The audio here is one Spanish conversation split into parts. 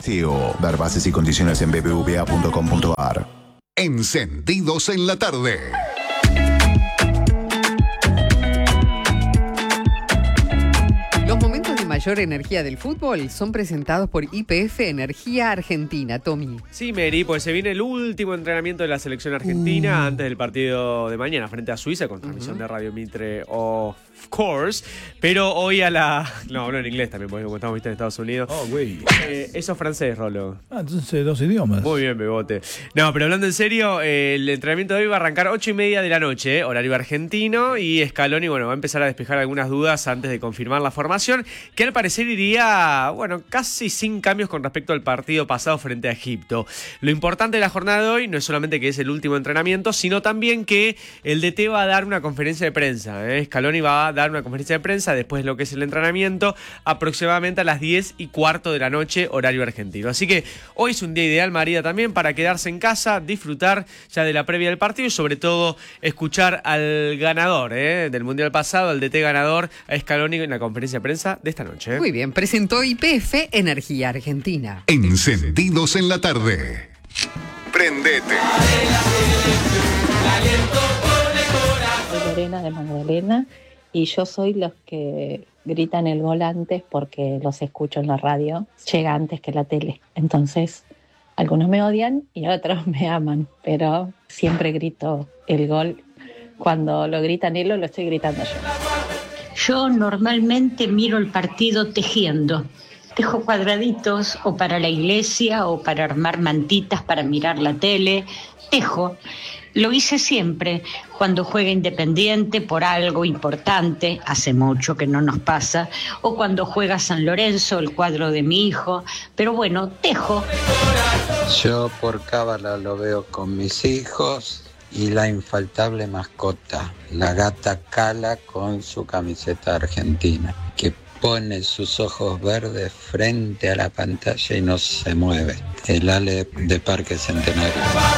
sorteo. Ver bases y condiciones en bbva.com.ar. Encendidos en la tarde. Los momentos de mayor energía del fútbol son presentados por YPF Energía Argentina. Tommy. Sí, Mary, pues se viene el último entrenamiento de la selección argentina antes del partido de mañana frente a Suiza con transmisión de Radio Mitre, of course. Pero hoy a la... No, hablo en inglés también, porque como estamos en Estados Unidos. Oh, güey. Eso es francés, Rolo. Entonces 2 idiomas. Muy bien, Bebote. No, pero hablando en serio, el entrenamiento de hoy va a arrancar 8:30 de la noche, horario argentino, y Scaloni, bueno, va a empezar a despejar algunas dudas antes de confirmar la formación, que al parecer iría, bueno, casi sin cambios con respecto al partido pasado frente a Egipto. Lo importante de la jornada de hoy no es solamente que es el último entrenamiento, sino también que el DT va a dar una conferencia de prensa. Scaloni va a dar una conferencia de prensa después de lo que es el entrenamiento, aproximadamente a las 10:15 de la noche, horario argentino. Así que hoy es un día ideal, María, también para quedarse en casa, disfrutar ya de la previa del partido y sobre todo escuchar al ganador del Mundial pasado, al DT ganador, a Scaloni en la conferencia de prensa de esta noche. Muy bien, presentó YPF Energía Argentina. Encendidos en la tarde. Prendete. Soy Lorena de Magdalena y yo soy los que gritan el gol antes porque los escucho en la radio. Llega antes que la tele. Entonces, algunos me odian y otros me aman, pero siempre grito el gol. Cuando lo gritan ellos, lo estoy gritando yo. Yo normalmente miro el partido tejiendo. Tejo cuadraditos o para la iglesia o para armar mantitas para mirar la tele. Tejo. Lo hice siempre cuando juega Independiente por algo importante, hace mucho que no nos pasa, o cuando juega San Lorenzo, el cuadro de mi hijo. Pero bueno, tejo. Yo por cábala lo veo con mis hijos y la infaltable mascota, la gata Cala con su camiseta argentina, que pone sus ojos verdes frente a la pantalla y no se mueve. El Ale de Parque Centenario.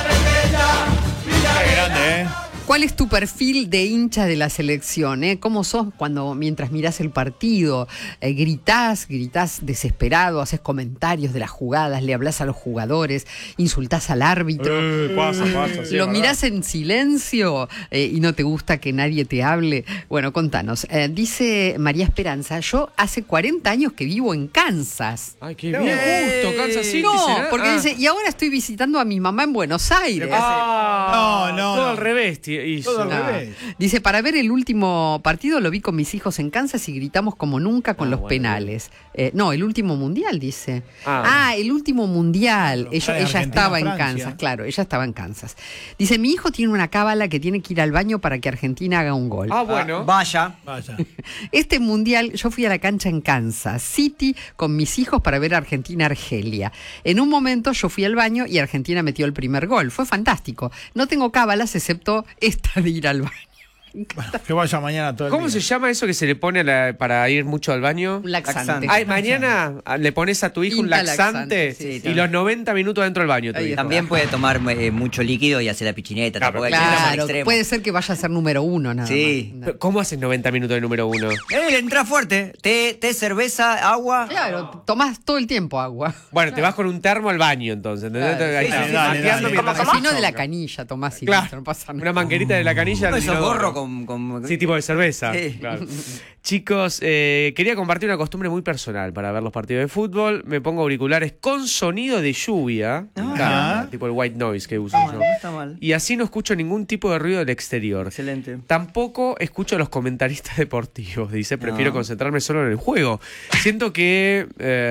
Qué grande, ¿Cuál es tu perfil de hincha de la selección? ¿Cómo sos mientras mirás el partido? ¿Gritás desesperado, haces comentarios de las jugadas, le hablas a los jugadores, insultás al árbitro? Pasa, sí, ¿Lo ¿verdad? mirás en silencio y no te gusta que nadie te hable? Bueno, contanos. Dice María Esperanza, yo hace 40 años que vivo en Kansas. Ay, qué bien, justo, Kansas City. No, ¿será? porque dice, y ahora estoy visitando a mi mamá en Buenos Aires. No, todo no. al revés, tío. Todo al Ah. revés. Dice, para ver el último partido lo vi con mis hijos en Kansas y gritamos como nunca con los bueno. penales. No, el último mundial, dice. Ah. El último mundial. Claro, Ella Argentina, estaba en Francia. Kansas, claro, ella estaba en Kansas. Dice, mi hijo tiene una cábala que tiene que ir al baño para que Argentina haga un gol. Bueno. Vaya. Este mundial, yo fui a la cancha en Kansas City con mis hijos para ver Argentina-Argelia. En un momento yo fui al baño y Argentina metió el primer gol. Fue fantástico. No tengo cábalas excepto esta de ir al baño. Que vaya mañana todo el ¿Cómo día. se llama eso que se le pone para ir mucho al baño? Un laxante. Ay, mañana le pones a tu hijo un Pinta laxante, laxante, sí, y los 90 minutos dentro del baño. Tu Ahí hijo. está. También puede tomar mucho líquido y hacer la pichineta. Tampoco hay que ir al Claro, extremo. puede ser que vaya a ser número uno nada Sí. más. Pero, ¿cómo haces 90 minutos de número 1? Le entra fuerte. Té, cerveza, agua. Claro, tomás todo el tiempo agua. Bueno, te vas con un termo al baño entonces. ¿entendés? Claro, Ahí sí, estás sí, dale, mateando dale. mientras Si no haces de la chonga. canilla tomás y Claro, listo, no pasa nada. una manguerita de la canilla. No, al eso inodoro. gorro con... Sí, tipo de cerveza. Sí. Claro. Chicos, quería compartir una costumbre muy personal para ver los partidos de fútbol. Me pongo auriculares con sonido de lluvia. Me encanta, tipo el white noise que uso yo. Está mal. Y así no escucho ningún tipo de ruido del exterior. Excelente. Tampoco escucho a los comentaristas deportivos. Dice, prefiero No. concentrarme solo en el juego. Siento que,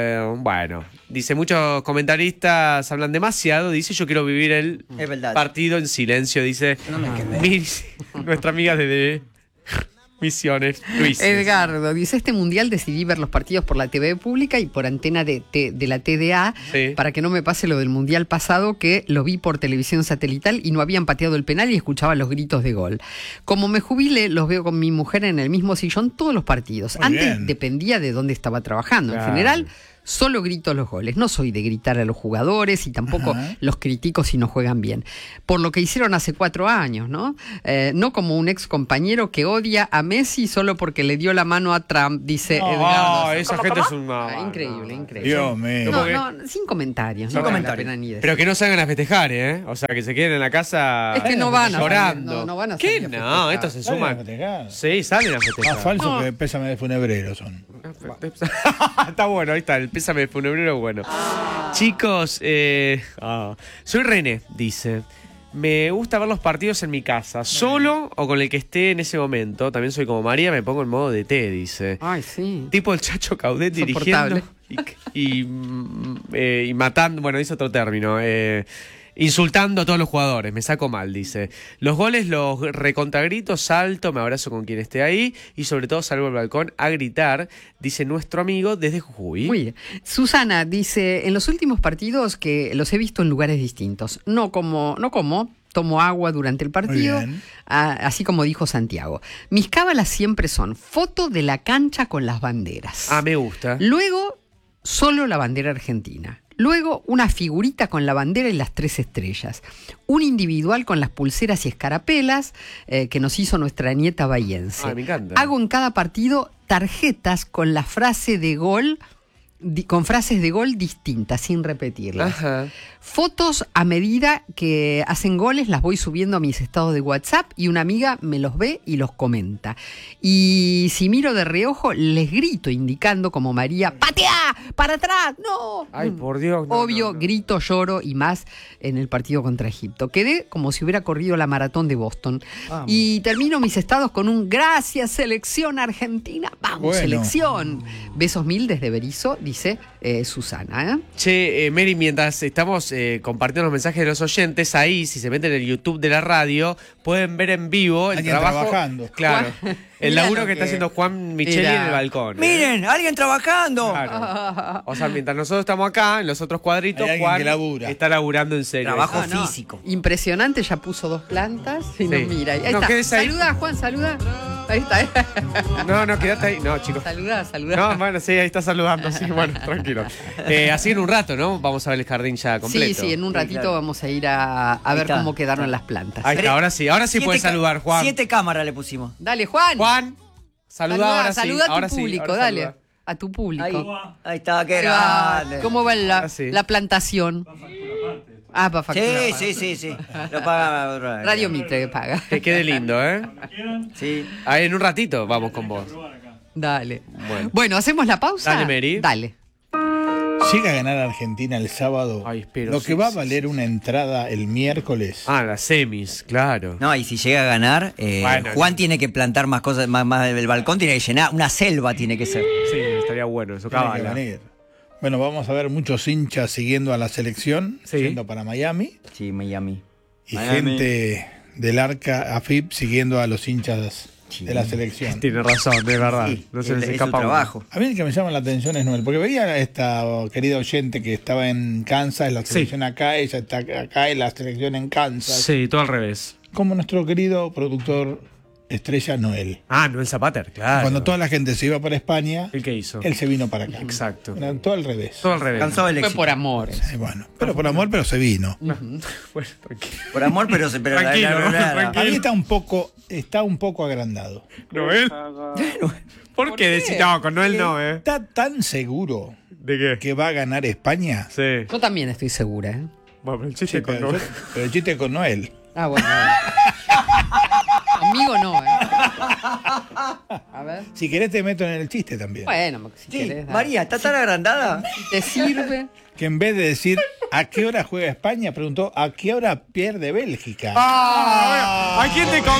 dice, muchos comentaristas hablan demasiado. Dice, yo quiero vivir el Es verdad. partido en silencio. Dice, No me quemé. nuestra amiga de Misiones, Luis. Edgardo dice, este mundial decidí ver los partidos por la TV pública y por antena de la TDA Sí. para que no me pase lo del mundial pasado que lo vi por televisión satelital y no habían pateado el penal y escuchaba los gritos de gol. Como me jubilé, los veo con mi mujer en el mismo sillón todos los partidos. Muy Antes bien. dependía de dónde estaba trabajando. Claro. En general, Solo grito los goles. No soy de gritar a los jugadores y tampoco los critico si no juegan bien. Por lo que hicieron hace 4 años, ¿no? No como un ex compañero que odia a Messi solo porque le dio la mano a Trump, dice Edgardo. Esa gente es una... Increíble. Dios mío. No, sin comentarios. Sin comentarios. Pero que no salgan a festejar, ¿eh? O sea, que se queden en la casa es que no van a llorando. salir, no van a ¿Qué? salir a No, festejar. estos se Salen a suman. festejar. Sí, salen a festejar. Más falso que pésame de funebrero son. Está bueno, ahí está, el pésame funebrero bueno. Chicos, soy René, dice. Me gusta ver los partidos en mi casa, solo o con el que esté en ese momento. También soy como María, me pongo en modo de té, dice. Ay, sí. Tipo el Chacho Caudet dirigiendo y matando, bueno, dice otro término, insultando a todos los jugadores, me saco mal, dice. Los goles los recontragrito, salto, me abrazo con quien esté ahí y sobre todo salgo al balcón a gritar, dice nuestro amigo desde Jujuy. Muy bien. Susana dice, en los últimos partidos que los he visto en lugares distintos, tomo agua durante el partido, así como dijo Santiago. Mis cábalas siempre son foto de la cancha con las banderas. Me gusta. Luego, solo la bandera argentina. Luego, una figurita con la bandera y las 3 estrellas. Un individual con las pulseras y escarapelas que nos hizo nuestra nieta bahiense. Me encanta. Hago en cada partido tarjetas con la frase de gol, con frases de gol distintas, sin repetirlas. Ajá. Fotos a medida que hacen goles las voy subiendo a mis estados de WhatsApp y una amiga me los ve y los comenta. Y si miro de reojo, les grito indicando como María, ¡patea! ¡Para atrás! ¡No! Ay, por Dios. Obvio, grito, lloro y más en el partido contra Egipto. Quedé como si hubiera corrido la maratón de Boston. Vamos. Y termino mis estados con un gracias, selección argentina. ¡Vamos, selección! Besos mil desde Berizo, dice Susana. Che, Mary, mientras estamos compartiendo los mensajes de los oyentes, ahí, si se meten en el YouTube de la radio, pueden ver en vivo el alguien trabajo. Trabajando. Claro. El laburo que está que haciendo Juan Micheli en el balcón. Miren, alguien trabajando. Claro. O sea, mientras nosotros estamos acá, en los otros cuadritos, Hay alguien Juan que labura. está laburando en serio. Trabajo físico. Impresionante, ya puso 2 plantas y Sí. nos mira. Ahí No, está. quédese ahí. Saluda, Juan, saluda. Ahí está. No, quédate ahí. No, chicos. Saluda. No, bueno, sí, ahí está saludando. Sí, bueno, tranquilo. Así en un rato, ¿no? Vamos a ver el jardín ya completo. Sí, en un ratito claro. vamos a ir a ver está. cómo quedaron las plantas. Ahí está, ahora sí puedes saludar, Juan. 7 cámaras le pusimos. Dale, Juan. Juan, saluda ahora sí. Saluda a tu Ahora sí, público, ahora dale. saluda. A tu público. Ahí está, qué Ahí va. grande. ¿Cómo va Ahora sí. la plantación? para factura. Sí. Lo paga Radio Mitre que paga. Que quede lindo, ¿eh? Sí. Ahí en un ratito vamos con vos. Dale. Bueno, ¿hacemos la pausa? Dale, Mary. Dale. Llega a ganar Argentina el sábado, Ay, espero, lo que sí, va a sí, valer una entrada el miércoles. Las semis, claro. No, y si llega a ganar, Bueno, Juan tiene que plantar más cosas, más del balcón tiene que llenar, una selva tiene que ser. Sí, estaría bueno, eso Tiene que cabala. venir. Bueno, vamos a ver muchos hinchas siguiendo a la selección, Sí. yendo para Miami, Sí, Miami. y gente del Arca AFIP siguiendo a los hinchas de la selección. Tiene razón, de verdad. Sí, No se les es su escapa uno. trabajo. A mí el que me llama la atención es Noel, porque veía a esta querida oyente que estaba en Kansas, la selección acá, ella está acá y la selección en Kansas. Sí, todo al revés. Como nuestro querido productor estrella Noel. Noel Zapater, claro. Cuando toda la gente se iba para España, ¿El qué hizo? él se vino para acá. Exacto. Era todo al revés. Todo al revés. Cansado del Fue éxito. por amor. Bueno, pero por amor, pero se vino. Bueno, tranquilo. Por amor, pero Tranquilo, tranquilo. Ahí está un poco agrandado. ¿Noel? ¿Por qué decís? No, con Noel no, ¿eh? Está tan seguro ¿De qué? que va a ganar España. Sí. Yo también estoy segura, ¿eh? Bueno, pero el chiste Sí, con pero, Noel. pero el chiste con Noel. Bueno. Conmigo no, ¿eh? A ver. Si querés te meto en el chiste también. Bueno, si Sí, querés. dale. María, ¿está tan agrandada? ¿Te sirve? Que en vez de decir ¿a qué hora juega España? Preguntó ¿a qué hora pierde Bélgica? ¿A quién te